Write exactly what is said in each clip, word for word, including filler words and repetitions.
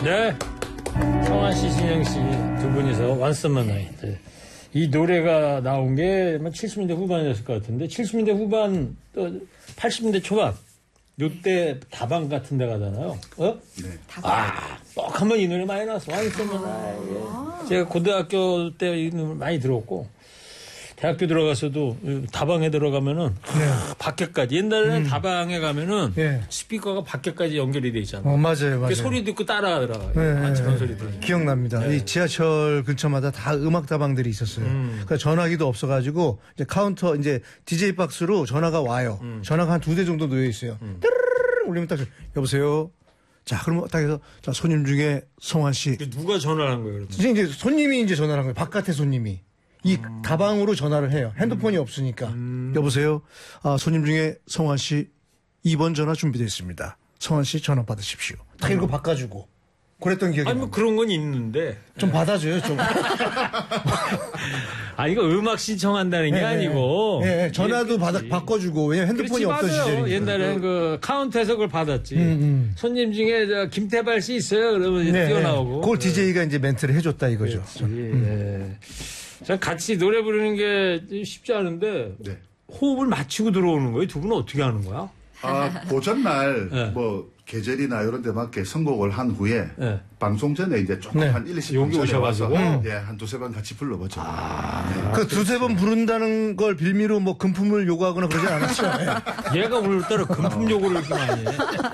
네. 성환 씨, 진영 씨 두 분이서 Once Upon a Night. 이 노래가 나온 게 칠십 년대 후반이었을 것 같은데 칠십 년대 후반 또 팔십 년대 초반 요때 다방 같은 데 가잖아요. 어? 네. 아, 뻑 하면 이 노래 많이 나왔어. Once Upon a Night. 제가 고등학교 때 이 노래 많이 들었고 대학교 들어가서도 다방에 들어가면은 네. 밖에까지 옛날에는 음. 다방에 가면은 네. 스피커가 밖에까지 연결이 돼 있잖아요. 어, 맞아요, 맞아요. 소리 듣고 따라하더라고요. 네, 저런 네, 소리 들으면. 기억납니다. 네. 이 지하철 근처마다 다 음악 다방들이 있었어요. 음. 그러니까 전화기도 없어가지고 이제 카운터 이제 디제이 박스로 전화가 와요. 음. 전화가 한 두 대 정도 놓여 있어요. 음. 르르르 울리면 딱 여보세요. 자, 그러면 딱 해서 자 손님 중에 성환 씨. 누가 전화를 한 거예요? 이제 이제 손님이 이제 전화를 한 거예요. 바깥에 손님이. 이 음. 다방으로 전화를 해요. 핸드폰이 음. 없으니까. 음. 여보세요. 아, 손님 중에 성환 씨 이 번 전화 준비되어 있습니다. 성환 씨 전화 받으십시오. 다 이거 바꿔주고. 그랬던 기억이 아니 뭐 그런 건 있는데 좀 받아줘요 좀. 아 이거 음악 신청한다는 게 네, 아니고. 네, 네. 전화도 받아, 바꿔주고 왜냐 핸드폰이 없던 시절이니까. 옛날에는 그 카운터에서 그걸 받았지. 음, 음. 손님 중에 저 김태발 씨 있어요. 그러면 이제 네, 뛰어나오고. 그걸 디제이가 이제 멘트를 해줬다 이거죠. 음. 네. 자 같이 노래 부르는 게 쉽지 않은데 네. 호흡을 맞추고 들어오는 거예요. 두 분은 어떻게 하는 거야? 아 고전날 네. 뭐 계절이나 이런 데 맞게 선곡을 한 후에 네. 방송 전에 이제 조금 네. 한 일, 이십 분 여기 전에 오셔가지고? 와서 예, 한 두세 번 같이 불러보죠. 아, 네. 그 두세 번 부른다는 걸 빌미로 뭐 금품을 요구하거나 그러진 않았죠. 네. 얘가 오늘따라 금품 요구를 이렇게 많이 해.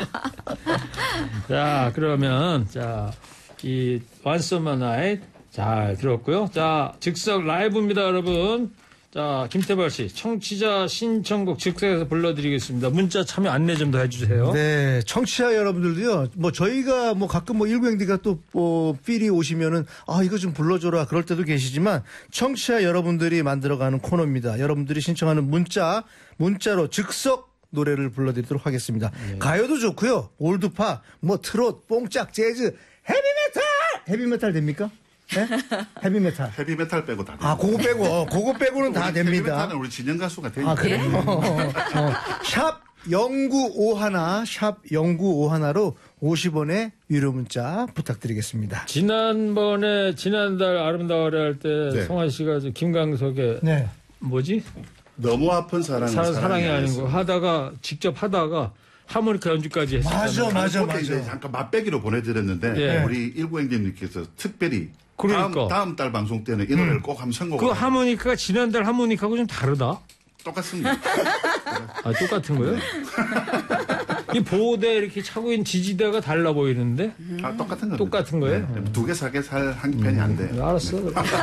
자, 그러면, 자, 이, Once Upon a Night 잘 들었고요. 자, 즉석 라이브입니다, 여러분. 자, 김태발 씨, 청취자 신청곡 즉석에서 불러드리겠습니다. 문자 참여 안내 좀 더 해주세요. 네, 청취자 여러분들도요. 뭐 저희가 뭐 가끔 뭐 일구행디가 또뭐 필이 오시면은 아 이거 좀 불러줘라 그럴 때도 계시지만 청취자 여러분들이 만들어가는 코너입니다. 여러분들이 신청하는 문자 문자로 즉석 노래를 불러드리도록 하겠습니다. 네. 가요도 좋고요, 올드팝, 뭐 트롯, 뽕짝, 재즈, 헤비메탈, 헤비메탈 됩니까? 네? 헤비메탈. 헤비메탈 빼고 다 됩니다. 아, 그거 빼고, 그거 빼고는 다 됩니다. 헤비메탈은 우리 진영 가수가 되니까. 아, 그래요? 어, 샵 영구오일, 샵 영구오일로 오십 원의 유료 문자 부탁드리겠습니다. 지난번에, 지난달 아름다워라 할 때, 네. 성환 씨가 저 김광석의, 네. 뭐지? 너무 아픈 사랑은 사랑이, 사랑이 아닌 거 하다가, 직접 하다가, 하모니카 연주까지 했어요. 맞아, 맞아, 맞아. 이제 잠깐 맛배기로 보내드렸는데, 예. 우리 일구행님께서 특별히 그러니까. 다음, 다음 달 방송 때는 이 노래를 음. 꼭 한번 선곡을. 그 하모니카가 지난달 하모니카하고 좀 다르다? 똑같습니다. 아, 똑같은 거예요? 이 보호대 이렇게 차고 있는 지지대가 달라 보이는데? 아, 똑같은 거예요. 똑같은 거예요? 네. 두 개, 사 개 살 한 편이 안 돼요. 네, 알았어.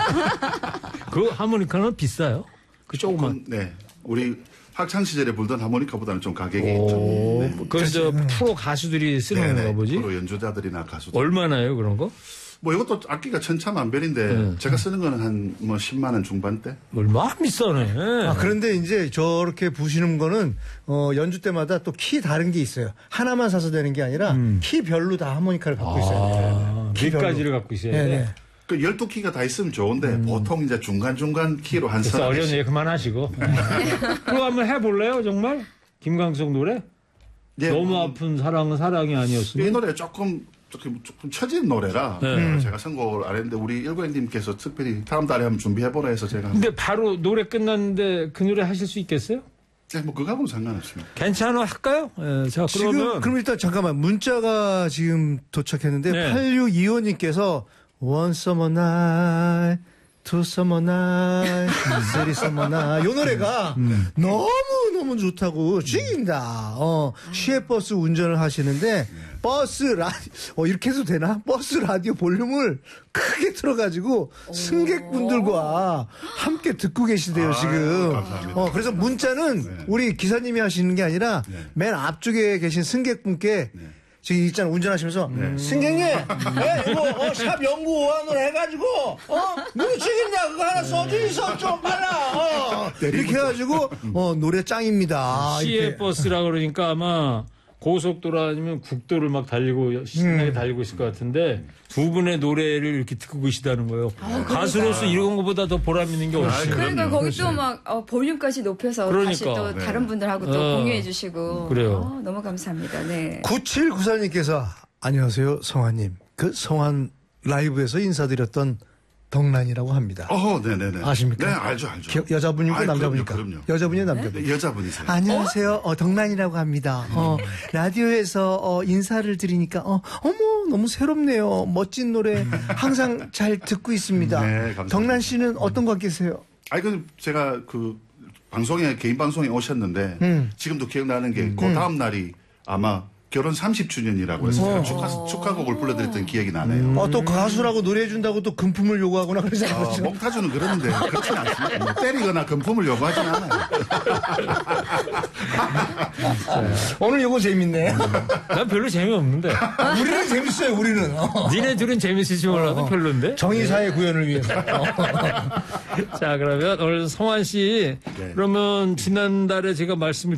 그 하모니카는 비싸요? 그 조그만. 네. 우리 학창 시절에 불던 하모니카보다는 좀 가격이 좀. 네. 그건 저 프로 가수들이 쓰는 네네. 건가 보지? 프로 연주자들이나 가수들. 얼마나요, 그런 거? 뭐 이것도 악기가 천차만별인데 네. 제가 쓰는 거는 한 뭐 십만 원 중반대. 얼마 비싸네. 아, 그런데 이제 저렇게 부시는 거는 어, 연주 때마다 또 키 다른 게 있어요. 하나만 사서 되는 게 아니라 음. 키별로 다 하모니카를 갖고 아, 있어요. 키까지를 갖고 있어야 돼. 네네. 그 열두 키가 다 있으면 좋은데 음. 보통 이제 중간중간 키로 한 그래서 서너 어려운 개씩. 얘기 그만하시고. 그럼 한번 해볼래요, 정말? 김광석 노래? 네, 너무 뭐, 아픈 사랑은 사랑이 아니었으면? 이 노래 조금 조금 조금 처진 노래라 네. 제가 선곡을 안 했는데 우리 일구행님께서 특별히 다음 달에 한번 준비해보라 해서 제가 근데 바로 노래 끝났는데 그 노래 하실 수 있겠어요? 네, 뭐 그거하고는 상관없습니다. 괜찮아, 할까요? 예, 자, 지금 그러면. 그럼 일단 잠깐만 문자가 지금 도착했는데 네. 팔육이오님께서 One Summer Night, Two Summer Night, Three Summer Night 요 노래가 너무 너무 좋다고 죽인다. 어, 시외버스 운전을 하시는데 버스 라디오 어, 이렇게 해도 되나? 버스 라디오 볼륨을 크게 틀어가지고 승객분들과 함께 듣고 계시대요 지금. 감사합니다. 어, 그래서 문자는 네. 우리 기사님이 하시는 게 아니라 네. 맨 앞쪽에 계신 승객분께 네. 지금 있잖아 운전하시면서 승객님 네, 이거 어, 샵 영구오한으로 해가지고 어 누구 책임냐 그거 하나 써주이소 좀 빨라 어 이렇게 해가지고 어 노래 짱입니다. 시외 이렇게. 버스라 그러니까 아마 고속도로 아니면 국도를 막 달리고 신나게 음. 달리고 있을 것 같은데 두 분의 노래를 이렇게 듣고 계시다는 거예요. 가수로서 이런 것보다 더 보람 있는 게 어딨어요. 그러니까 거기 또 막 어, 볼륨까지 높여서 그러니까. 다시 또 네. 다른 분들하고 또 어. 공유해 주시고 그래요. 어, 너무 감사합니다. 네. 구칠구사님께서 안녕하세요 성화님 그 성한 라이브에서 인사드렸던 덕란이라고 합니다. 어, 네네네. 아십니까? 네, 알죠, 알죠. 기- 여자분이고 아이, 남자분이니까. 그럼요, 그럼요. 여자분이 남자분. 네, 여자분이세요. 안녕하세요. 어, 덕란이라고 합니다. 어, 라디오에서 어, 인사를 드리니까 어, 어머 너무 새롭네요. 멋진 노래 항상 잘 듣고 있습니다. 네, 감사합니다. 덕란 씨는 어떤 관계세요? 아니, 그 제가 그 방송에, 개인 방송에 오셨는데, 음. 지금도 기억나는 게, 그 다음 날이 아마 결혼 삼십 주년이라고 해서 제가 축하, 축하곡을 불러드렸던 기억이 나네요. 어, 또 가수라고 노래해준다고 또 금품을 요구하거나 그러지 어, 않았죠? 몽타주는 그러는데 그렇진 않습니다. 뭐 때리거나 금품을 요구하진 않아요. 오늘 요거 재밌네. 난 별로 재미없는데. 우리는 재밌어요, 우리는. 어. 니네 둘은 재밌을지 몰라도 별론데. 정의사의 구현을 위해서. 자, 그러면 오늘 성환 씨, 네. 그러면 지난달에 제가 말씀을